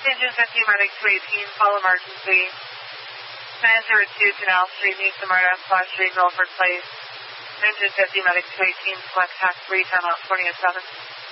Engine 50 medic to 18, call emergency. 902 Canal Street, meet the Murdoch Squad Street, Milford Place. Engine 50 medic to 18, select tax 3, time out 20 at 7.